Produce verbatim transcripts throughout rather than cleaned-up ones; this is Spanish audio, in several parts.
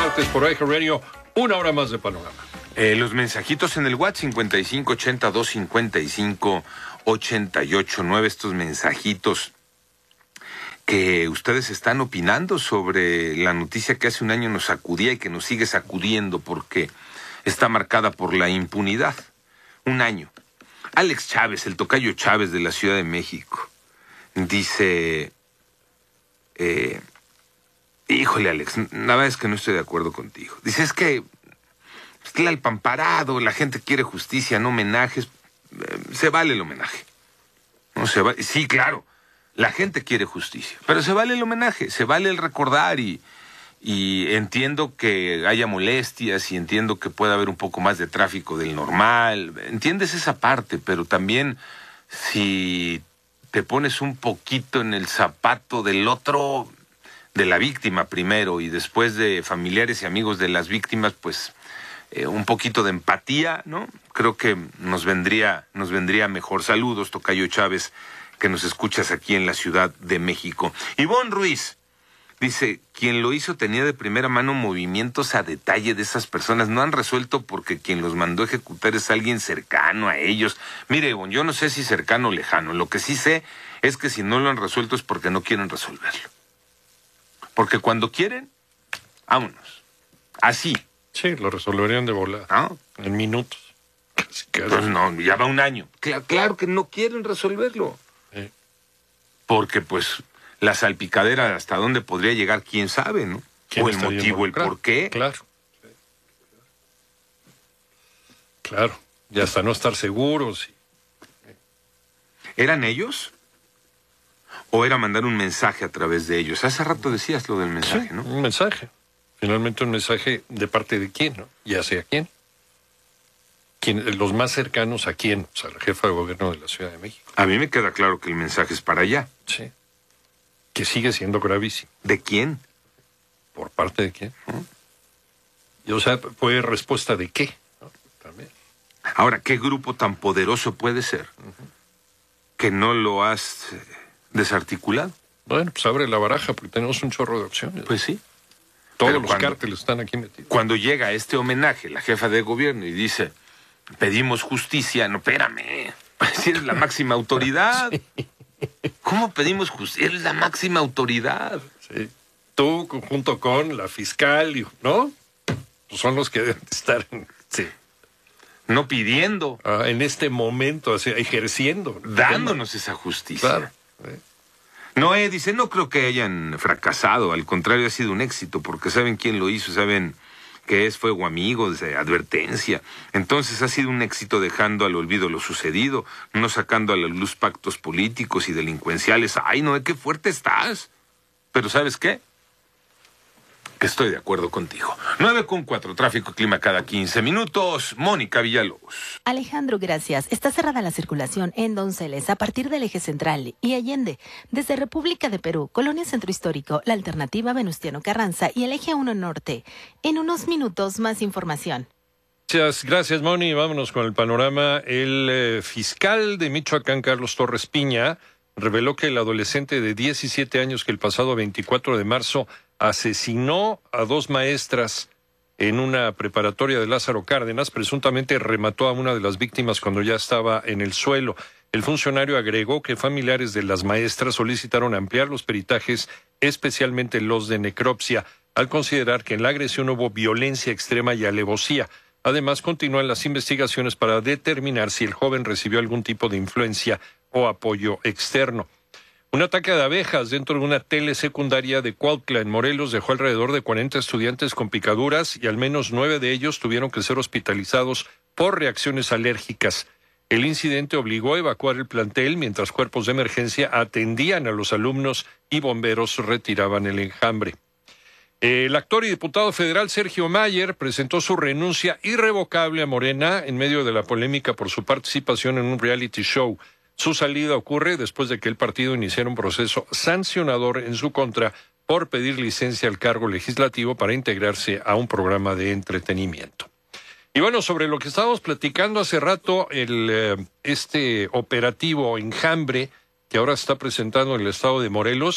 martes por I H Radio, una hora más de Panorama. Eh, los mensajitos en el WhatsApp cincuenta y cinco ochenta, doscientos cincuenta y cinco, ochenta y ocho nueve, estos mensajitos que ustedes están opinando sobre la noticia que hace un año nos sacudía y que nos sigue sacudiendo porque está marcada por la impunidad. Un año. Alex Chávez, el tocayo Chávez de la Ciudad de México, dice... Eh, híjole, Alex, la verdad es que no estoy de acuerdo contigo. Dice, es que el pamparado, la gente quiere justicia, no homenajes. Eh, se vale el homenaje. No se vale. Sí, claro, la gente quiere justicia, pero se vale el homenaje, se vale el recordar y, y entiendo que haya molestias y entiendo que pueda haber un poco más de tráfico del normal. Entiendes esa parte, pero también si te pones un poquito en el zapato del otro, de la víctima primero y después de familiares y amigos de las víctimas, pues eh, un poquito de empatía, ¿no? Creo que nos vendría, nos vendría mejor. Saludos, tocayo Chávez, que nos escuchas aquí en la Ciudad de México. Ivonne Ruiz dice, quien lo hizo tenía de primera mano movimientos a detalle de esas personas. No han resuelto porque quien los mandó a ejecutar es alguien cercano a ellos. Mire, Ivonne, yo no sé si cercano o lejano. Lo que sí sé es que si no lo han resuelto es porque no quieren resolverlo. Porque cuando quieren, vámonos. Así. Sí, lo resolverían de volada. ¿No? En minutos. Casi, casi. Pues no, ya va un año. Claro, claro que no quieren resolverlo. Sí. Porque, pues, la salpicadera hasta dónde podría llegar, quién sabe, ¿no? ¿Quién O el estaría motivo, el involucrado? por qué. Claro. Claro. Y hasta no estar seguros. ¿Eran ellos? ¿O era mandar un mensaje a través de ellos? Hace rato decías lo del mensaje, Sí, ¿no? un mensaje. Finalmente un mensaje de parte de quién, ¿no? Ya sea quién. ¿Quién? Los más cercanos a quién. O sea, la jefa de gobierno de la Ciudad de México. A mí me queda claro que el mensaje es para allá. Sí. Que sigue siendo gravísimo. ¿De quién? ¿Por parte de quién? ¿No? Y, o sea, ¿fue respuesta de qué? ¿No? También. Ahora, ¿qué grupo tan poderoso puede ser uh-huh. que no lo has eh, desarticulado? Bueno, pues abre la baraja porque tenemos un chorro de opciones. Pues sí. Todos Pero los cuando, cárteles están aquí metidos. Cuando llega este homenaje, la jefa de gobierno, y dice, pedimos justicia, no, espérame, si eres la máxima autoridad. Sí. ¿Cómo pedimos justicia? Eres la máxima autoridad. Sí. Tú, junto con la fiscal, ¿no? Pues son los que deben estar en... Sí. No pidiendo. Ah, en este momento, así, ejerciendo. Dándonos esa justicia. Claro. Sí. Noé dice, no creo que hayan fracasado, al contrario ha sido un éxito, porque saben quién lo hizo, saben que es fuego amigo, de advertencia. Entonces ha sido un éxito dejando al olvido lo sucedido, no sacando a la luz pactos políticos y delincuenciales. Ay, Noé, qué fuerte estás. Pero ¿sabes qué? Que estoy de acuerdo contigo. nueve con cuatro, tráfico y clima cada quince minutos. Mónica Villalobos. Alejandro, gracias. Está cerrada la circulación en Donceles a partir del eje central y Allende. Desde República de Perú, Colonia Centro Histórico, la alternativa Venustiano Carranza y el eje uno Norte. En unos minutos, más información. Gracias, gracias, Moni. Vámonos con el panorama. El eh, fiscal de Michoacán, Carlos Torres Piña, reveló que el adolescente de diecisiete años que el pasado veinticuatro de marzo asesinó a dos maestras en una preparatoria de Lázaro Cárdenas, presuntamente remató a una de las víctimas cuando ya estaba en el suelo. El funcionario agregó que familiares de las maestras solicitaron ampliar los peritajes, especialmente los de necropsia, al considerar que en la agresión hubo violencia extrema y alevosía. Además, continúan las investigaciones para determinar si el joven recibió algún tipo de influencia o apoyo externo. Un ataque de abejas dentro de una telesecundaria de Cuautla, en Morelos, dejó alrededor de cuarenta estudiantes con picaduras y al menos nueve de ellos tuvieron que ser hospitalizados por reacciones alérgicas. El incidente obligó a evacuar el plantel mientras cuerpos de emergencia atendían a los alumnos y bomberos retiraban el enjambre. El actor y diputado federal Sergio Mayer presentó su renuncia irrevocable a Morena en medio de la polémica por su participación en un reality show. Su salida ocurre después de que el partido iniciara un proceso sancionador en su contra por pedir licencia al cargo legislativo para integrarse a un programa de entretenimiento. Y bueno, sobre lo que estábamos platicando hace rato, el eh, este operativo Enjambre, que ahora está presentando en el estado de Morelos,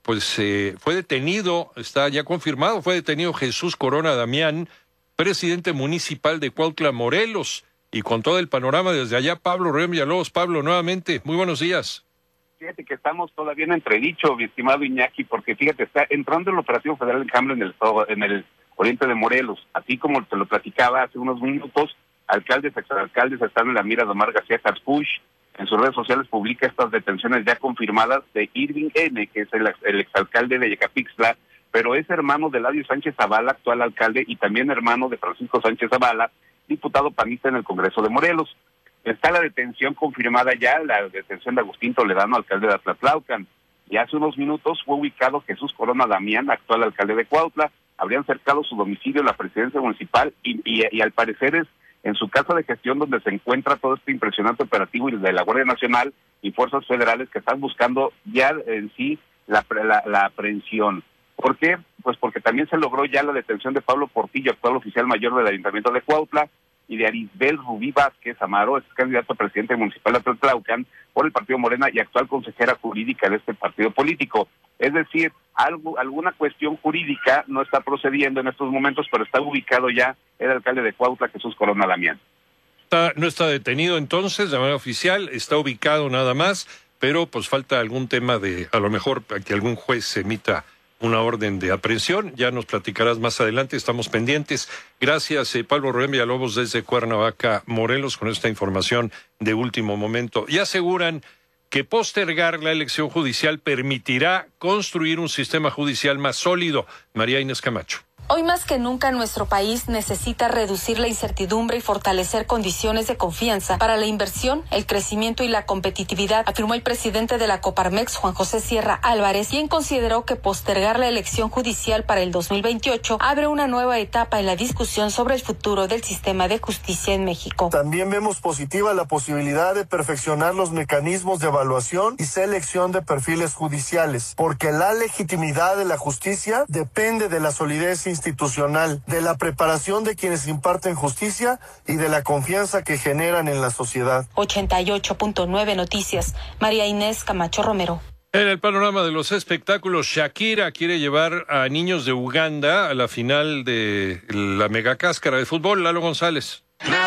pues eh, fue detenido, está ya confirmado, fue detenido Jesús Corona Damián, presidente municipal de Cuautla, Morelos. Y con todo el panorama desde allá, Pablo Rubén Villalobos. Pablo, nuevamente, muy buenos días. Fíjate que estamos todavía en entredicho, mi estimado Iñaki, porque fíjate, está entrando el operativo federal de cambio en el, en el oriente de Morelos, así como te lo platicaba hace unos minutos, alcaldes, exalcaldes están en la mira de Omar García Harfuch. En sus redes sociales publica estas detenciones ya confirmadas de Irving N., que es el, el exalcalde de Yecapixtla, pero es hermano de Eladio Sánchez Zavala, actual alcalde, y también hermano de Francisco Sánchez Zavala, diputado panista en el Congreso de Morelos. Está la detención confirmada ya, la detención de Agustín Toledano, alcalde de Atlatlaucan. Y hace unos minutos fue ubicado Jesús Corona Damián, actual alcalde de Cuautla. Habrían cercado su domicilio en la presidencia municipal y, y, y al parecer es en su casa de gestión donde se encuentra todo este impresionante operativo de la Guardia Nacional y fuerzas federales que están buscando ya en sí la, la, la aprehensión. ¿Por qué? Pues porque también se logró ya la detención de Pablo Portillo, actual oficial mayor del Ayuntamiento de Cuautla, y de Arisbel Rubí Vázquez Amaro, es candidato a presidente municipal de Atlatlaucan por el Partido Morena y actual consejera jurídica de este partido político. Es decir, algo, alguna cuestión jurídica no está procediendo en estos momentos, pero está ubicado ya el alcalde de Cuautla, Jesús Corona Damián. Está, no está detenido entonces de manera oficial, está ubicado nada más, pero pues falta algún tema de, a lo mejor, que algún juez emita una orden de aprehensión. Ya nos platicarás más adelante, estamos pendientes. Gracias, eh, Pablo Rubén Villalobos desde Cuernavaca, Morelos, con esta información de último momento. Y aseguran que postergar la elección judicial permitirá construir un sistema judicial más sólido. María Inés Camacho. Hoy más que nunca nuestro país necesita reducir la incertidumbre y fortalecer condiciones de confianza para la inversión, el crecimiento y la competitividad, afirmó el presidente de la Coparmex, Juan José Sierra Álvarez, quien consideró que postergar la elección judicial para el dos mil veintiocho abre una nueva etapa en la discusión sobre el futuro del sistema de justicia en México. También vemos positiva la posibilidad de perfeccionar los mecanismos de evaluación y selección de perfiles judiciales, porque la legitimidad de la justicia depende de la solidez institucional, de la preparación de quienes imparten justicia y de la confianza que generan en la sociedad. ochenta y ocho punto nueve Noticias, María Inés Camacho Romero. En el panorama de los espectáculos, Shakira quiere llevar a niños de Uganda a la final de la megacáscara de fútbol. Lalo González.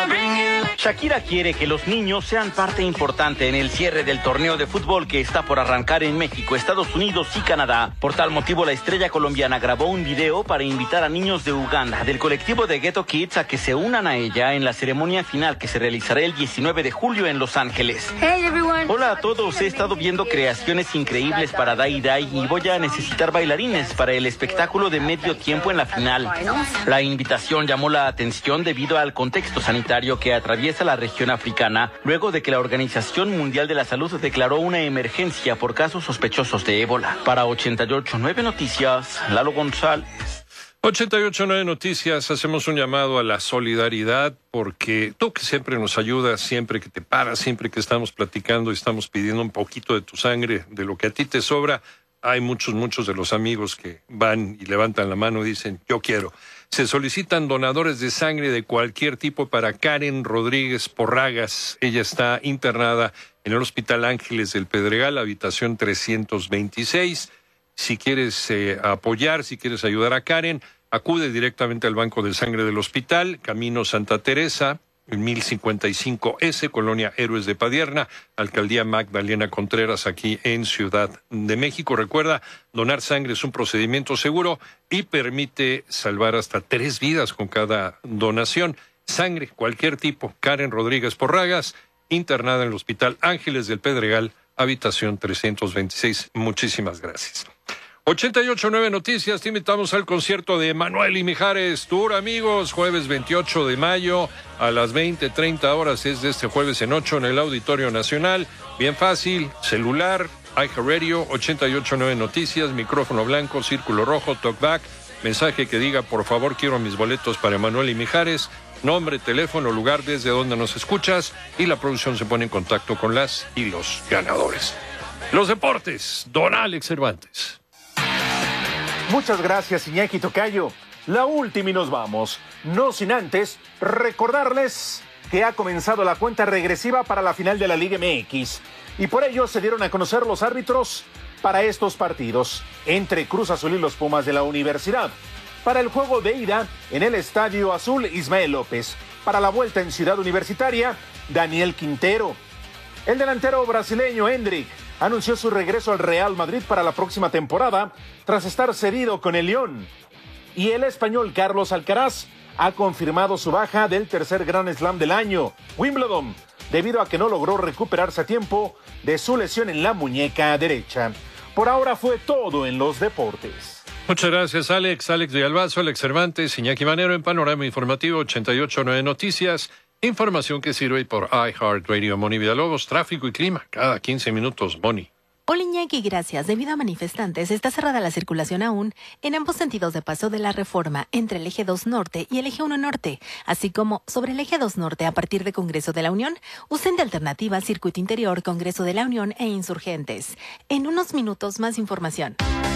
Shakira quiere que los niños sean parte importante en el cierre del torneo de fútbol que está por arrancar en México, Estados Unidos y Canadá. Por tal motivo, la estrella colombiana grabó un video para invitar a niños de Uganda, del colectivo de Ghetto Kids, a que se unan a ella en la ceremonia final que se realizará el diecinueve de julio en Los Ángeles. Hey everyone. Hola a todos, he estado viendo creaciones increíbles para Dai Dai y voy a necesitar bailarines para el espectáculo de medio tiempo en la final. La invitación llamó la atención debido al contexto sanitario que atraviesa la región africana, luego de que la Organización Mundial de la Salud declaró una emergencia por casos sospechosos de ébola. Para ochenta y ocho punto nueve Noticias, Lalo González. ochenta y ocho punto nueve Noticias, hacemos un llamado a la solidaridad, porque tú que siempre nos ayudas, siempre que te paras, siempre que estamos platicando y estamos pidiendo un poquito de tu sangre, de lo que a ti te sobra, hay muchos, muchos de los amigos que van y levantan la mano y dicen, yo quiero. Se solicitan donadores de sangre de cualquier tipo para Karen Rodríguez Porragas. Ella está internada en el Hospital Ángeles del Pedregal, habitación trescientos veintiséis. Si quieres eh, apoyar, si quieres ayudar a Karen, acude directamente al Banco de Sangre del Hospital, Camino Santa Teresa, mil cincuenta y cinco ese, Colonia Héroes de Padierna, Alcaldía Magdalena Contreras, aquí en Ciudad de México. Recuerda, donar sangre es un procedimiento seguro y permite salvar hasta tres vidas con cada donación. Sangre, cualquier tipo. Karen Rodríguez Porragas, internada en el Hospital Ángeles del Pedregal, habitación trescientos veintiséis. Muchísimas gracias. ochenta y ocho punto nueve Noticias, te invitamos al concierto de Manuel y Mijares Tour, amigos, jueves veintiocho de mayo a las veinte treinta horas, es de este jueves en ocho en el Auditorio Nacional. Bien fácil, celular, iHeartRadio, ochenta y ocho punto nueve Noticias, micrófono blanco, círculo rojo, talkback, mensaje que diga, por favor, quiero mis boletos para Manuel y Mijares, nombre, teléfono, lugar desde donde nos escuchas, y la producción se pone en contacto con las y los ganadores. Los deportes, don Alex Cervantes. Muchas gracias, Iñaki Tocayo. La última y nos vamos. No sin antes recordarles que ha comenzado la cuenta regresiva para la final de la Liga M X. Y por ello se dieron a conocer los árbitros para estos partidos entre Cruz Azul y los Pumas de la Universidad. Para el juego de ida en el Estadio Azul, Ismael López. Para la vuelta en Ciudad Universitaria, Daniel Quintero. El delantero brasileño Hendrick anunció su regreso al Real Madrid para la próxima temporada tras estar cedido con el Lyon. Y el español Carlos Alcaraz ha confirmado su baja del tercer Grand Slam del año, Wimbledon, debido a que no logró recuperarse a tiempo de su lesión en la muñeca derecha. Por ahora fue todo en los deportes. Muchas gracias, Alex. Alex Villalbazo, Alex Cervantes, Iñaki Manero en Panorama Informativo ochenta y ocho punto nueve Noticias. Información que sirve por iHeartRadio. Moni Villalobos, tráfico y clima, cada quince minutos, Moni. Hola Iñaki, gracias. Debido a manifestantes, está cerrada la circulación aún en ambos sentidos de paso de la Reforma, entre el eje dos Norte y el eje uno Norte, así como sobre el eje dos Norte a partir de Congreso de la Unión. Usen de alternativa Circuito Interior, Congreso de la Unión e Insurgentes. En unos minutos más información.